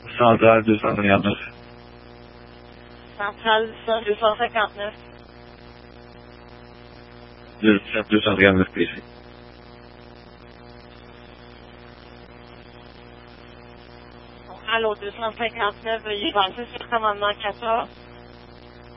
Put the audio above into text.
Centrale 259. Centrale 259. 259 PC. Allô, 259, veuillez passer sur commandement 14.